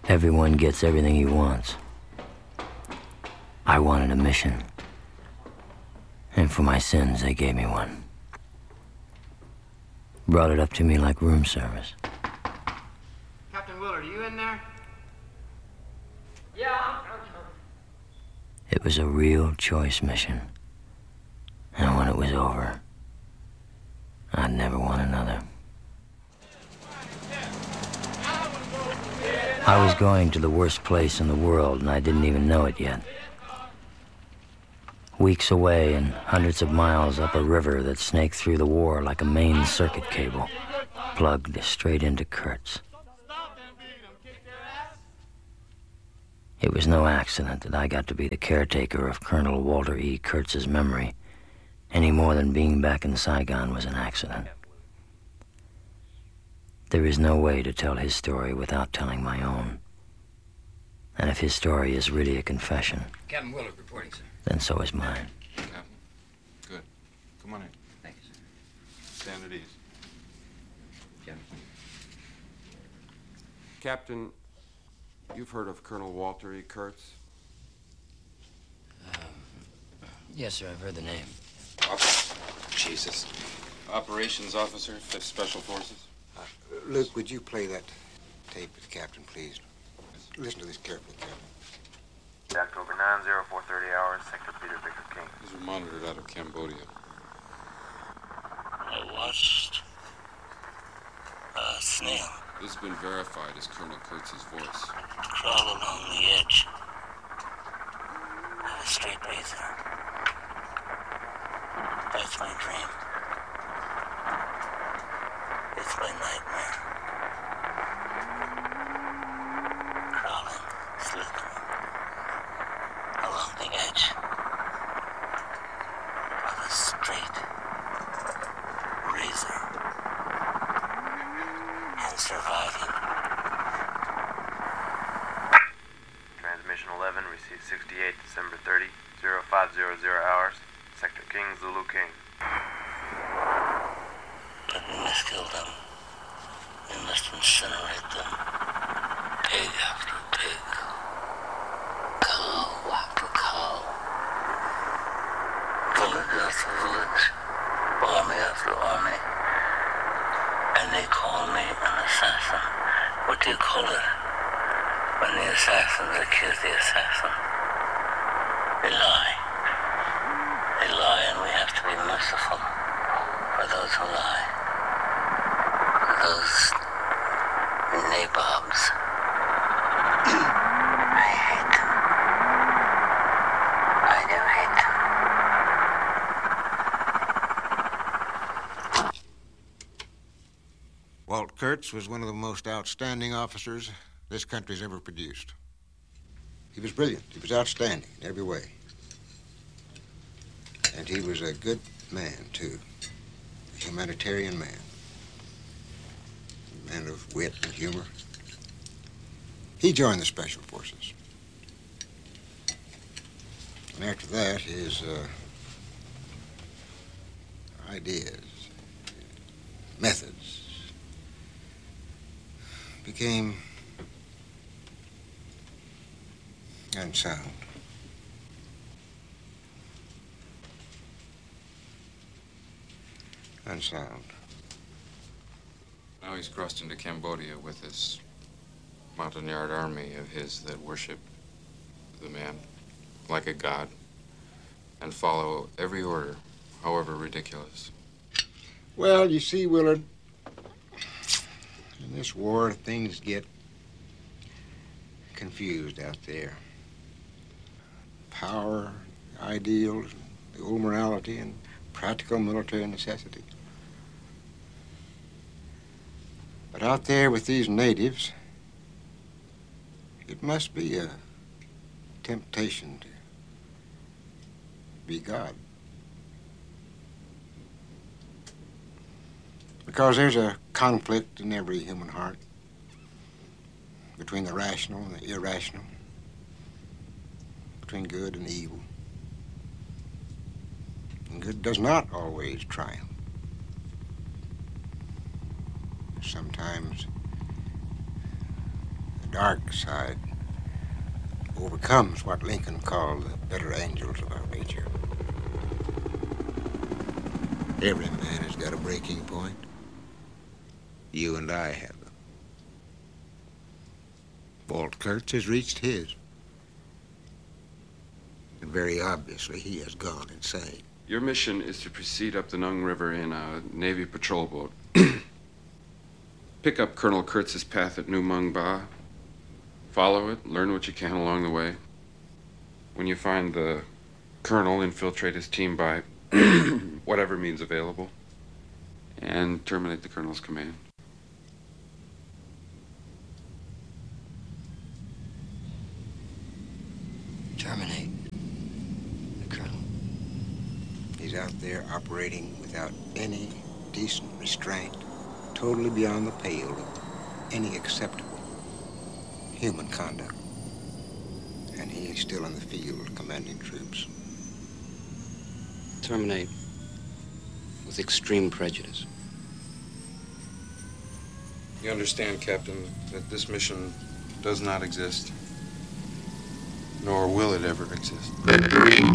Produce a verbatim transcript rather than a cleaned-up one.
Everyone gets everything he wants. I wanted a mission. And for my sins, they gave me one. Brought it up to me like room service. Captain Willard, are you in there? Yeah. It was a real choice mission. And when it was over, I'd never want another. I was going to the worst place in the world, and I didn't even know it yet. Weeks away and hundreds of miles up a river that snaked through the war like a main circuit cable, plugged straight into Kurtz. It was no accident that I got to be the caretaker of Colonel Walter E. Kurtz's memory, any more than being back in Saigon was an accident. There is no way to tell his story without telling my own. And if his story is really a confession... Captain Willard reporting, sir. Then so is mine. Captain, good. Come on in. Thank you, sir. Stand at ease. Captain. Captain, you've heard of Colonel Walter E. Kurtz? Um, yes, sir, I've heard the name. Op- Jesus. Operations Officer, fifth Special Forces. Uh, Luke, would you play that tape with the captain, please? Listen to this carefully, Captain. October nine zero four thirty hours, Sector Peter Victor King. These were monitored out of Cambodia. I watched a snail This has been verified as Colonel Kurtz's voice. crawl along the edge of a straight razor. That's my dream. It's my nightmare. Crawling, slithering along the edge of a straight razor and surviving. Transmission eleven, received sixty-eight, December thirtieth, zero five zero zero hours, Sector King, Zulu King. But we must kill them. We must incinerate them. Pig after pig. Cow after cow. Village after village. Army after army. And they call me an assassin. What do you call it? When the assassins accuse the assassin. They lie. They lie, and we have to be merciful for those who lie. For those nabobs. I hate them. I do hate them. Walt Kurtz was one of the most outstanding officers this country's ever produced. He was brilliant. He was outstanding in every way. And he was a good man, too. A humanitarian man. A man of wit and humor. He joined the Special Forces. And after that, his uh, ideas, methods, became unsound. Unsound. Now he's crossed into Cambodia with this Montagnard army of his that worship the man like a god and follow every order, however ridiculous. Well, you see, Willard, in this war, things get confused out there. Power, ideals, the old morality, and practical military necessity. But out there with these natives, it must be a temptation to be God. Because there's a conflict in every human heart between the rational and the irrational, between good and evil. And good does not always triumph. Sometimes the dark side overcomes what Lincoln called the better angels of our nature. Every man has got a breaking point. You and I have them. Walt Kurtz has reached his. And very obviously, he has gone insane. Your mission is to proceed up the Nung River in a Navy patrol boat. Pick up Colonel Kurtz's path at New Mung Ba. Follow it, learn what you can along the way. When you find the colonel, infiltrate his team by whatever means available, and terminate the colonel's command. Terminate the colonel. He's out there operating without any decent restraint, totally beyond the pale of any acceptable human conduct. And he is still in the field commanding troops. Terminate with extreme prejudice. You understand, Captain, that this mission does not exist, nor will it ever exist.